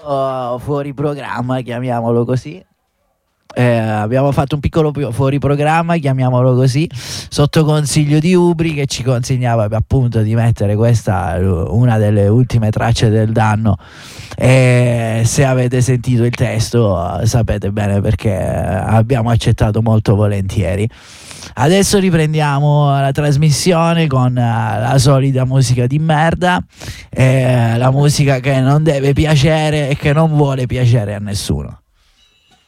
fuori programma, chiamiamolo così. Abbiamo fatto un piccolo fuori programma, chiamiamolo così, sotto consiglio di Ubri, che ci consigliava appunto di mettere questa, una delle ultime tracce del Danno, e se avete sentito il testo sapete bene perché abbiamo accettato molto volentieri. Adesso riprendiamo la trasmissione con la solita musica di merda, la musica che non deve piacere e che non vuole piacere a nessuno.